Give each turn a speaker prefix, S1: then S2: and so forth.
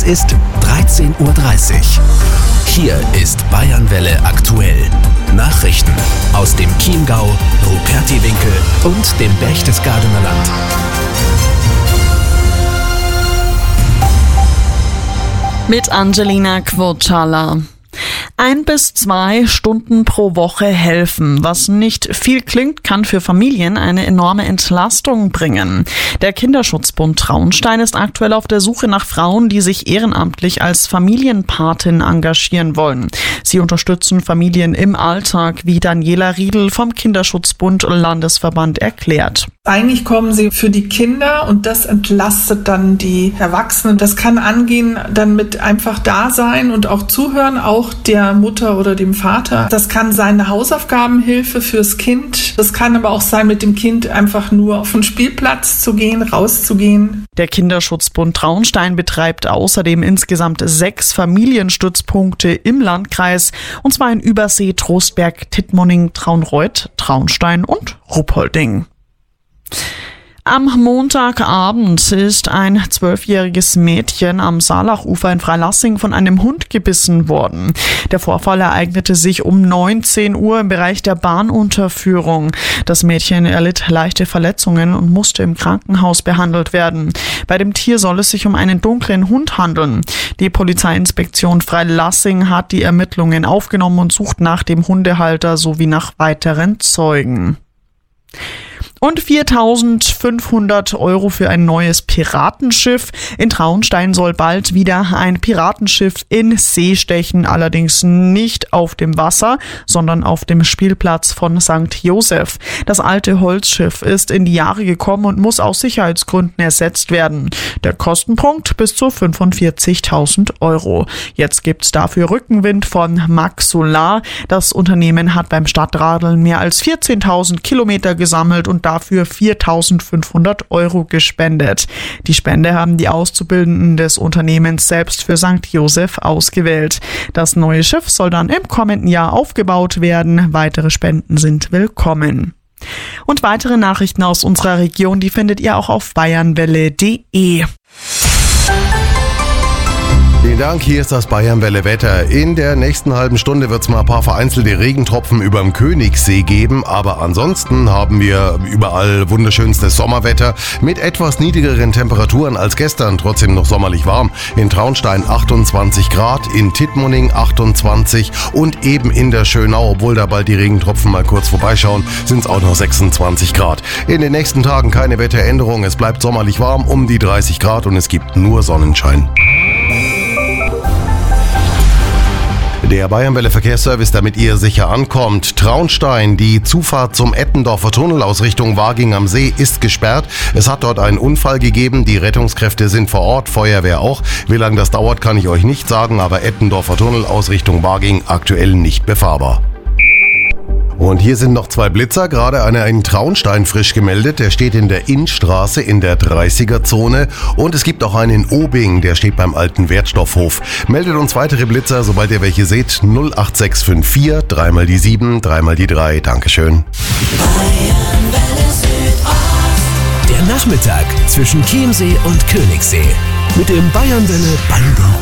S1: ist 13:30 Uhr. Hier ist Bayernwelle aktuell. Nachrichten aus dem Chiemgau, Rupertiwinkel und dem Berchtesgadener Land.
S2: Mit Angelina Quotschala. 1 bis 2 Stunden pro Woche helfen. Was nicht viel klingt, kann für Familien eine enorme Entlastung bringen. Der Kinderschutzbund Traunstein ist aktuell auf der Suche nach Frauen, die sich ehrenamtlich als Familienpatin engagieren wollen. Sie unterstützen Familien im Alltag, wie Daniela Riedl vom Kinderschutzbund Landesverband erklärt.
S3: Eigentlich kommen sie für die Kinder und das entlastet dann die Erwachsenen. Das kann angehen dann mit einfach da sein und auch zuhören, auch der Mutter oder dem Vater. Das kann sein eine Hausaufgabenhilfe fürs Kind. Das kann aber auch sein, mit dem Kind einfach nur auf den Spielplatz zu gehen, rauszugehen.
S2: Der Kinderschutzbund Traunstein betreibt außerdem insgesamt 6 Familienstützpunkte im Landkreis, und zwar in Übersee, Trostberg, Tittmoning, Traunreut, Traunstein und Ruppolding. Am Montagabend ist ein 12-jähriges Mädchen am Saalachufer in Freilassing von einem Hund gebissen worden. Der Vorfall ereignete sich um 19 Uhr im Bereich der Bahnunterführung. Das Mädchen erlitt leichte Verletzungen und musste im Krankenhaus behandelt werden. Bei dem Tier soll es sich um einen dunklen Hund handeln. Die Polizeiinspektion Freilassing hat die Ermittlungen aufgenommen und sucht nach dem Hundehalter sowie nach weiteren Zeugen. Und 4.500 € für ein neues Piratenschiff. In Traunstein soll bald wieder ein Piratenschiff in See stechen, allerdings nicht auf dem Wasser, sondern auf dem Spielplatz von St. Joseph. Das alte Holzschiff ist in die Jahre gekommen und muss aus Sicherheitsgründen ersetzt werden. Der Kostenpunkt bis zu 45.000 €. Jetzt gibt's dafür Rückenwind von Max Solar. Das Unternehmen hat beim Stadtradeln mehr als 14.000 Kilometer gesammelt und dafür 4.500 € gespendet. Die Spende haben die Auszubildenden des Unternehmens selbst für St. Joseph ausgewählt. Das neue Schiff soll dann im kommenden Jahr aufgebaut werden. Weitere Spenden sind willkommen. Und weitere Nachrichten aus unserer Region, die findet ihr auch auf bayernwelle.de.
S4: Vielen Dank, hier ist das Bayernwelle-Wetter. In der nächsten halben Stunde wird es mal ein paar vereinzelte Regentropfen über dem Königssee geben, aber ansonsten haben wir überall wunderschönstes Sommerwetter mit etwas niedrigeren Temperaturen als gestern, trotzdem noch sommerlich warm. In Traunstein 28 Grad, in Tittmoning 28 und eben in der Schönau, obwohl da bald die Regentropfen mal kurz vorbeischauen, sind es auch noch 26 Grad. In den nächsten Tagen keine Wetteränderung, es bleibt sommerlich warm, um die 30 Grad und es gibt nur Sonnenschein. Der Bayernwelle Verkehrsservice, damit ihr sicher ankommt. Traunstein, die Zufahrt zum Ettendorfer Tunnel aus Richtung Waging am See ist gesperrt. Es hat dort einen Unfall gegeben. Die Rettungskräfte sind vor Ort, Feuerwehr auch. Wie lange das dauert, kann ich euch nicht sagen, aber Ettendorfer Tunnel aus Richtung Waging aktuell nicht befahrbar. Und hier sind noch 2 Blitzer, gerade einer in Traunstein frisch gemeldet, der steht in der Innstraße in der 30er-Zone und es gibt auch einen in Obing, der steht beim alten Wertstoffhof. Meldet uns weitere Blitzer, sobald ihr welche seht, 08654 3 mal die 7, 3 mal die 3, Dankeschön.
S1: Der Nachmittag zwischen Chiemsee und Königssee mit dem Bayernwelle Band.